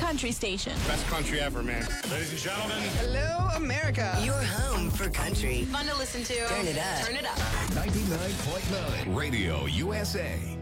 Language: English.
country station. Best country ever, man. Ladies and gentlemen. Hello, America. Your home for country. Fun to listen to. Turn it up. Turn it up. 99.9 Radio USA.